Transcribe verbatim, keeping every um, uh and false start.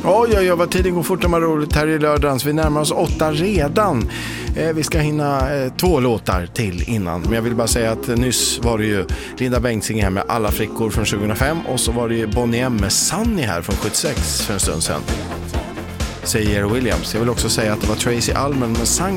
Oj, oj, oj, vad tiden går fort när man roligt här i lördagens. Vi närmar oss åtta redan. Eh, vi ska hinna eh, två låtar till innan. Men jag vill bara säga att eh, nyss var det ju Linda Bengtzing här med Alla flickor från tjugohundrafem. Och så var det ju Bonnie M med Sunny här från sjuttiosex för en stund sedan. Säger Williams. Jag vill också säga att det var Tracy Ullman med Sun